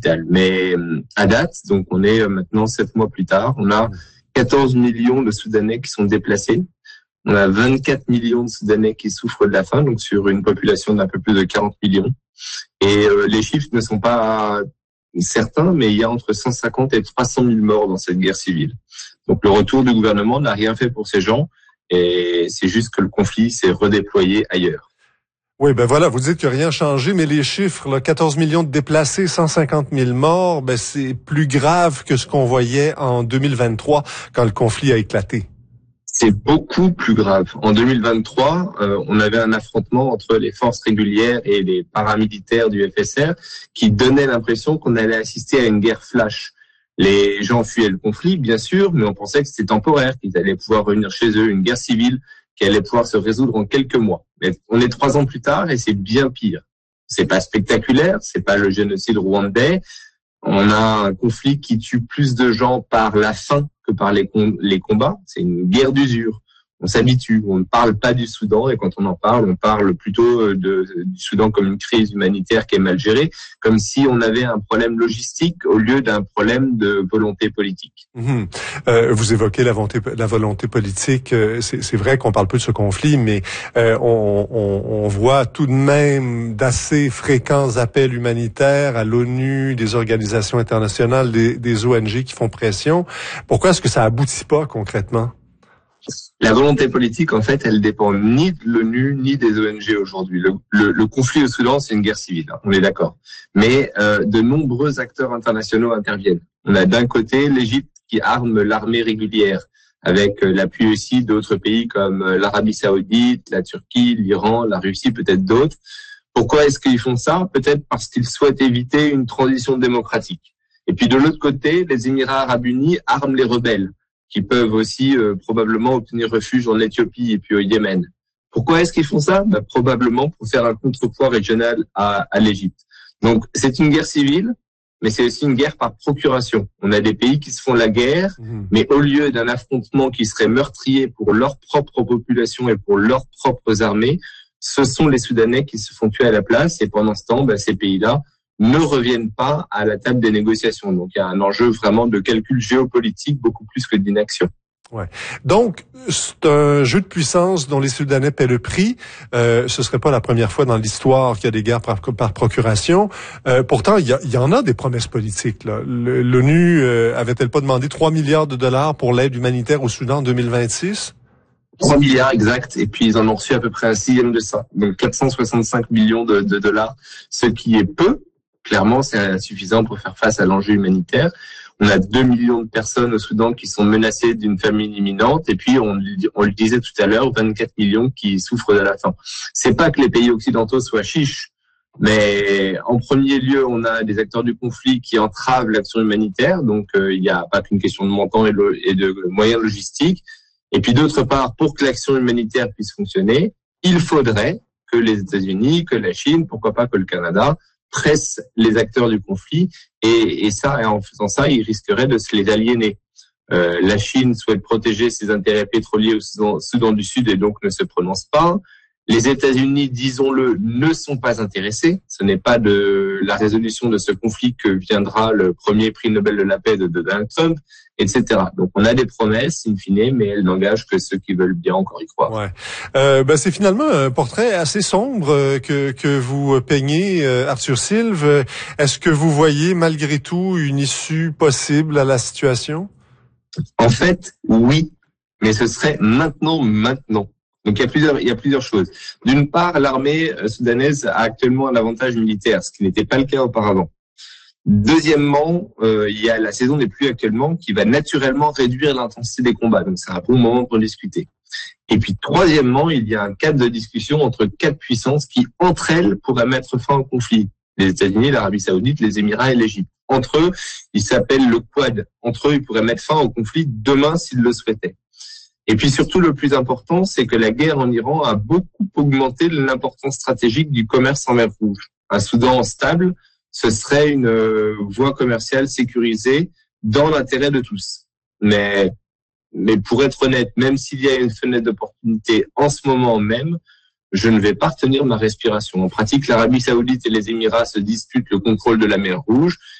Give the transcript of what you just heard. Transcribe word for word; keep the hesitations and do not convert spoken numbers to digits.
capitale. Mais à date, donc on est maintenant sept mois plus tard, on a quatorze millions de Soudanais qui sont déplacés. On a vingt-quatre millions de Soudanais qui souffrent de la faim, donc sur une population d'un peu plus de quarante millions. Et euh, les chiffres ne sont pas certains, mais il y a entre cent cinquante et trois cent mille morts dans cette guerre civile. Donc le retour du gouvernement n'a rien fait pour ces gens, et c'est juste que le conflit s'est redéployé ailleurs. Oui, ben voilà, vous dites que rien n'a changé, mais les chiffres, là, quatorze millions de déplacés, cent cinquante mille morts, ben c'est plus grave que ce qu'on voyait en deux mille vingt-trois quand le conflit a éclaté. C'est beaucoup plus grave. En deux mille vingt-trois, euh, on avait un affrontement entre les forces régulières et les paramilitaires du F S R qui donnait l'impression qu'on allait assister à une guerre flash. Les gens fuyaient le conflit, bien sûr, mais on pensait que c'était temporaire, qu'ils allaient pouvoir revenir chez eux, une guerre civile qui allait pouvoir se résoudre en quelques mois. Mais on est trois ans plus tard et c'est bien pire. C'est pas spectaculaire, c'est pas le génocide rwandais. On a un conflit qui tue plus de gens par la faim que par les, com- les combats. C'est une guerre d'usure. On s'habitue. On ne parle pas du Soudan et quand on en parle, on parle plutôt de, du Soudan comme une crise humanitaire qui est mal gérée, comme si on avait un problème logistique au lieu d'un problème de volonté politique. Mmh. Euh, vous évoquez la volonté, la volonté politique. C'est, c'est vrai qu'on parle peu de ce conflit, mais euh, on, on, on voit tout de même d'assez fréquents appels humanitaires à l'ONU, des organisations internationales, des, des O N G qui font pression. Pourquoi est-ce que ça aboutit pas concrètement? La volonté politique, en fait, elle dépend ni de l'ONU ni des O N G aujourd'hui. Le, le, le conflit au Soudan, c'est une guerre civile, hein, on est d'accord. Mais euh, de nombreux acteurs internationaux interviennent. On a d'un côté l'Égypte qui arme l'armée régulière, avec euh, l'appui aussi d'autres pays comme euh, l'Arabie Saoudite, la Turquie, l'Iran, la Russie, peut-être d'autres. Pourquoi est-ce qu'ils font ça? Peut-être parce qu'ils souhaitent éviter une transition démocratique. Et puis de l'autre côté, les Émirats arabes unis arment les rebelles, qui peuvent aussi euh, probablement obtenir refuge en Éthiopie et puis au Yémen. Pourquoi est-ce qu'ils font ça? Bah, probablement pour faire un contrepoids régional à, à l'Égypte. Donc c'est une guerre civile, mais c'est aussi une guerre par procuration. On a des pays qui se font la guerre, mmh. mais au lieu d'un affrontement qui serait meurtrier pour leur propre population et pour leurs propres armées, ce sont les Soudanais qui se font tuer à la place. Et pendant ce temps, bah, ces pays-là ne reviennent pas à la table des négociations. Donc, il y a un enjeu vraiment de calcul géopolitique beaucoup plus que d'inaction. Ouais. Donc, c'est un jeu de puissance dont les Soudanais paient le prix. Euh, ce serait pas la première fois dans l'histoire qu'il y a des guerres par, par procuration. Euh, pourtant, il y, a, il y en a des promesses politiques, là. Le, L'ONU euh, avait-elle pas demandé trois milliards de dollars pour l'aide humanitaire au Soudan en deux mille vingt-six? trois milliards exact, et puis ils en ont reçu à peu près un sixième de ça. Donc, quatre cent soixante-cinq millions de, de dollars, ce qui est peu. Clairement, c'est insuffisant pour faire face à l'enjeu humanitaire. On a deux millions de personnes au Soudan qui sont menacées d'une famine imminente, et puis on, on le disait tout à l'heure, vingt-quatre millions qui souffrent de la faim. C'est pas que les pays occidentaux soient chiches, mais en premier lieu, on a des acteurs du conflit qui entravent l'action humanitaire, donc euh, il n'y a pas qu'une question de montant et, le, et de moyens logistiques. Et puis d'autre part, pour que l'action humanitaire puisse fonctionner, il faudrait que les États-Unis, que la Chine, pourquoi pas que le Canada, pressent les acteurs du conflit, et, et ça, et en faisant ça, ils risqueraient de se les aliéner. Euh, la Chine souhaite protéger ses intérêts pétroliers au Soudan, Soudan du Sud et donc ne se prononce pas. Les États-Unis, disons-le, ne sont pas intéressés. Ce n'est pas de la résolution de ce conflit que viendra le premier prix Nobel de la paix de, de Donald Trump, et cetera. Donc, on a des promesses, in fine, mais elles n'engagent que ceux qui veulent bien encore y croire. Ouais. Euh, ben, c'est finalement un portrait assez sombre que, que vous peignez, Arthur Silve. Est-ce que vous voyez, malgré tout, une issue possible à la situation? En fait, oui. Mais ce serait maintenant, maintenant. Donc, il y a plusieurs, il y a plusieurs choses. D'une part, l'armée soudanaise a actuellement un avantage militaire, ce qui n'était pas le cas auparavant. Deuxièmement, euh, il y a la saison des pluies actuellement qui va naturellement réduire l'intensité des combats. Donc, c'est un bon moment pour discuter. Et puis, troisièmement, il y a un cadre de discussion entre quatre puissances qui, entre elles, pourraient mettre fin au conflit. Les États-Unis, l'Arabie Saoudite, les Émirats et l'Égypte. Entre eux, il s'appelle le Quad. Entre eux, ils pourraient mettre fin au conflit demain s'ils le souhaitaient. Et puis surtout, le plus important, c'est que la guerre en Iran a beaucoup augmenté l'importance stratégique du commerce en mer Rouge. Un Soudan stable, ce serait une voie commerciale sécurisée dans l'intérêt de tous. Mais, mais pour être honnête, même s'il y a une fenêtre d'opportunité en ce moment même, je ne vais pas retenir ma respiration. En pratique, l'Arabie Saoudite et les Émirats se disputent le contrôle de la mer Rouge.